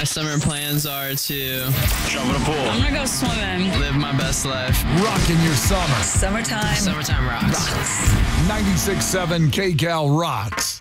summer plans are to jump in a pool. I'm gonna go swimming. Live my best life. Rocking your summer. Summertime. Summertime rocks. 96.7 KCAL rocks.